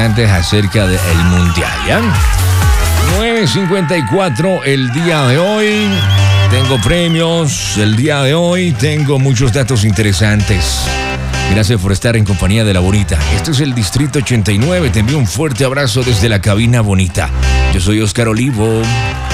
interesantes acerca del Mundial, ¿ya? 9:54 el día de hoy. Tengo premios el día de hoy. Tengo muchos datos interesantes. Gracias por estar en compañía de La Bonita. Este es el Distrito 89. Te envío un fuerte abrazo desde la cabina bonita. Yo soy Oscar Olivo.